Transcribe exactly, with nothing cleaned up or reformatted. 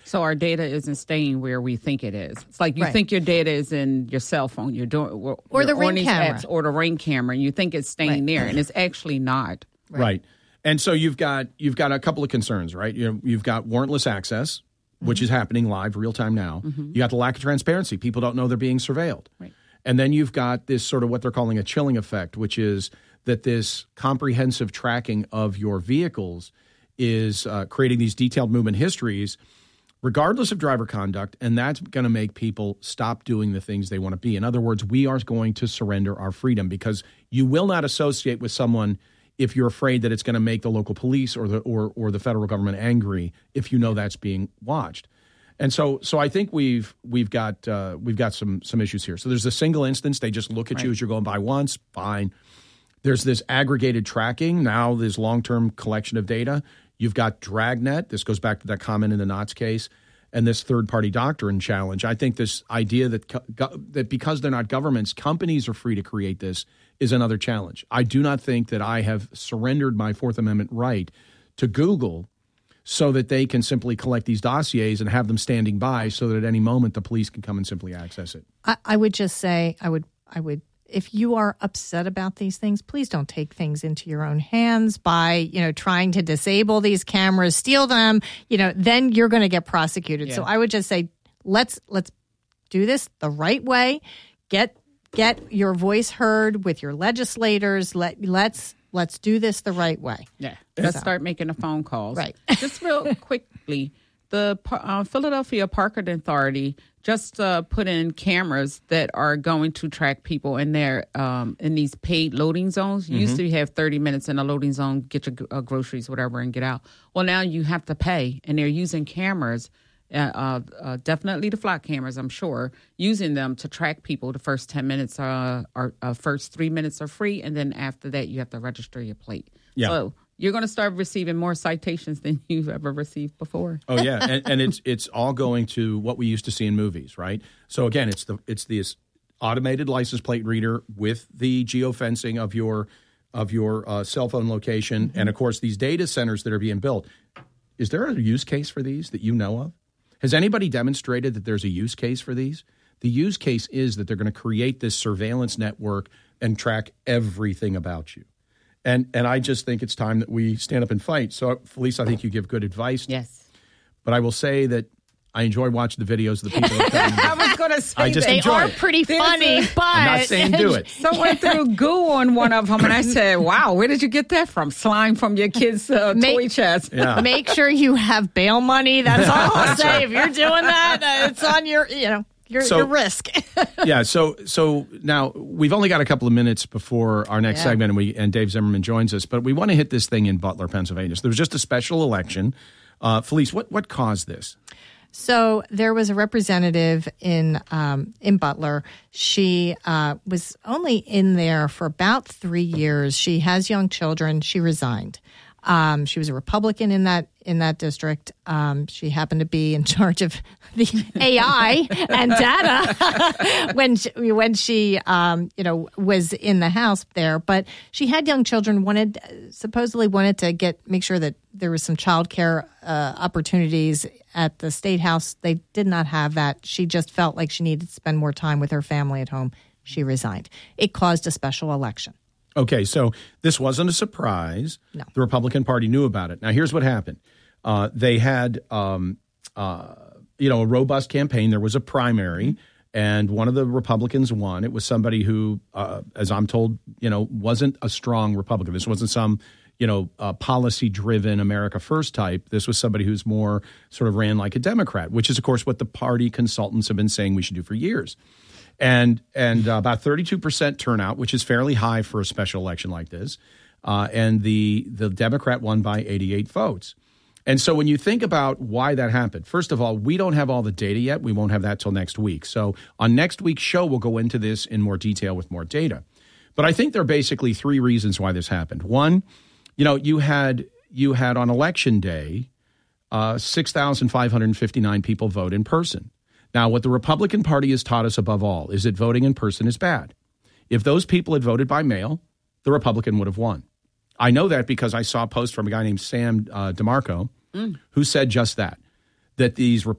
So our data isn't staying where we think it is. It's like you Right. think your data is in your cell phone, you're doing or, Or the you're Ring on these camera. apps, or the Ring camera, and you think it's staying Right. there, and it's actually not. Right. right. And so you've got you've got a couple of concerns, right? You you've got warrantless access, which mm-hmm. is happening live, real time now. Mm-hmm. You got the lack of transparency. People don't know they're being surveilled. Right. And then you've got this sort of what they're calling a chilling effect, which is that this comprehensive tracking of your vehicles is uh, creating these detailed movement histories, regardless of driver conduct, and that's going to make people stop doing the things they want to be. In other words, we are going to surrender our freedom because you will not associate with someone if you're afraid that it's going to make the local police or the or or the federal government angry if you know that's being watched. And so so I think we've we've got uh, we've got some some issues here. So there's a single instance, they just look at right. you as you're going by once, fine. There's this aggregated tracking, now this long-term collection of data. You've got Dragnet. This goes back to that comment in the Knotts case, and this third-party doctrine challenge. I think this idea that co- that because they're not governments, companies are free to create this is another challenge. I do not think that I have surrendered my Fourth Amendment right to Google so that they can simply collect these dossiers and have them standing by so that at any moment the police can come and simply access it. I, I would just say, I would, I would. If you are upset about these things, please don't take things into your own hands by, you know, trying to disable these cameras, steal them, you know, then you're going to get prosecuted. Yeah. So I would just say, let's let's do this the right way. Get get your voice heard with your legislators. Let let's let's do this the right way. Yeah. Let's so. start making the phone calls. Right. Just real quickly, the uh, Philadelphia Parking Authority just uh, put in cameras that are going to track people in their um, in these paid loading zones. You mm-hmm. used to have thirty minutes in a loading zone, get your uh, groceries, whatever, and get out. Well, now you have to pay, and they're using cameras, uh, uh, uh, definitely the flock cameras, I'm sure, using them to track people. The first ten minutes are, are uh, first three minutes are free, and then after that you have to register your plate. Yeah. So you're going to start receiving more citations than you've ever received before. Oh yeah, and, and it's it's all going to what we used to see in movies, right? So again, it's the it's the automated license plate reader with the geofencing of your of your uh, cell phone location, mm-hmm. and of course these data centers that are being built. Is there a use case for these that you know of? Has anybody demonstrated that there's a use case for these? The use case is that they're going to create this surveillance network and track everything about you. And and I just think it's time that we stand up and fight. So, Felice, I think you give good advice. Yes. But I will say that I enjoy watching the videos of the people. I was going to say I just they enjoy are it. pretty funny, a, but I'm not saying do it. Someone threw goo on one of them, and I said, "Wow, where did you get that from? Slime from your kid's uh, make, toy chest." Yeah. Make sure you have bail money. That's all I'll say. If you're doing that, uh, it's on your, you know. Your, so, your risk. yeah. So so now we've only got a couple of minutes before our next yeah. segment, and we and Dave Zimmerman joins us. But we want to hit this thing in Butler, Pennsylvania. So there was just a special election. Uh, Felice, what what caused this? So there was a representative in um, in Butler. She uh, was only in there for about three years. She has young children. She resigned. Um, she was a Republican in that in that district. Um, she happened to be in charge of the A I and data when she, when she um, you know was in the House there. But she had young children. Wanted supposedly wanted to get make sure that there was some child care uh, opportunities at the State House. They did not have that. She just felt like she needed to spend more time with her family at home. She resigned. It caused a special election. Okay, so this wasn't a surprise. No. The Republican Party knew about it. Now, here's what happened. Uh, they had, um, uh, you know, a robust campaign. There was a primary, mm-hmm. and one of the Republicans won. It was somebody who, uh, as I'm told, you know, wasn't a strong Republican. This wasn't some, you know, uh, policy-driven America First type. This was somebody who's more sort of ran like a Democrat, which is, of course, what the party consultants have been saying we should do for years. And and uh, about thirty-two percent turnout, which is fairly high for a special election like this. Uh, and the the Democrat won by eighty-eight votes. And so when you think about why that happened, first of all, we don't have all the data yet. We won't have that till next week. So on next week's show, we'll go into this in more detail with more data. But I think there are basically three reasons why this happened. One, you know, you had you had on election day, uh, six thousand five hundred fifty-nine people vote in person. Now, what the Republican Party has taught us above all is that voting in person is bad. If those people had voted by mail, the Republican would have won. I know that because I saw a post from a guy named Sam uh, DeMarco mm. who said just that, that these